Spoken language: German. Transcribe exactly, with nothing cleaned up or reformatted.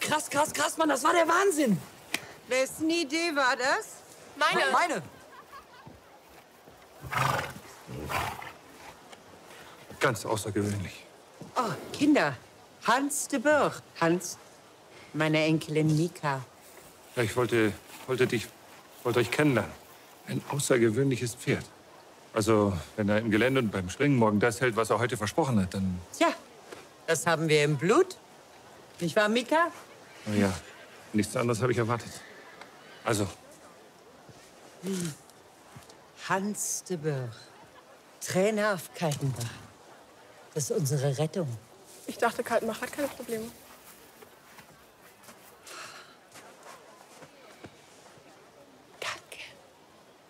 Krass, krass, krass, Mann, das war der Wahnsinn. Wessen Idee war das? Meine. Meine. Ganz außergewöhnlich. Oh, Kinder. Hans de Burg. Hans, meine Enkelin Mika. Ja, ich wollte, wollte dich, wollte euch kennenlernen. Ein außergewöhnliches Pferd. Also, wenn er im Gelände und beim Springen morgen das hält, was er heute versprochen hat, dann... Tja, das haben wir im Blut. Nicht wahr, Mika? Na ja, nichts anderes habe ich erwartet. Also, Hans de Burg. Trainer auf Kaltenbach. Das ist unsere Rettung. Ich dachte, Kaltenbach hat keine Probleme.